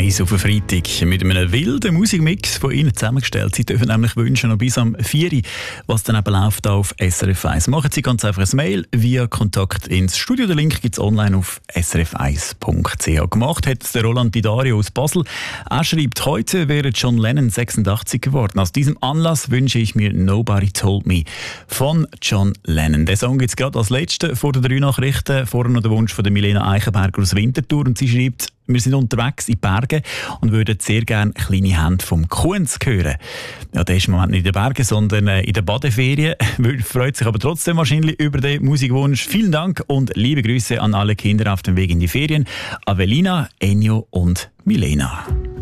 1 auf einen Freitag mit einem wilden Musikmix von Ihnen zusammengestellt. Sie dürfen nämlich wünschen, noch bis am 4 Uhr, was dann eben läuft auf SRF 1. Machen Sie ganz einfach ein Mail via Kontakt ins Studio. Den Link gibt es online auf srf1.ch. Gemacht hat der Roland Didario aus Basel. Er schreibt, heute wäre John Lennon 86 geworden. Aus diesem Anlass wünsche ich mir Nobody Told Me von John Lennon. Der Song gibt es gerade als letzten vor den 3 Nachrichten. Vorher noch der Wunsch von der Milena Eichenberger aus Winterthur. Und sie schreibt, wir sind unterwegs in die Berge und würden sehr gerne kleine Hände vom Kunz hören. Ja, der ist im Moment nicht in den Bergen, sondern in der Badeferien. Freut sich aber trotzdem wahrscheinlich über den Musikwunsch. Vielen Dank und liebe Grüße an alle Kinder auf dem Weg in die Ferien. Avelina, Enio und Milena.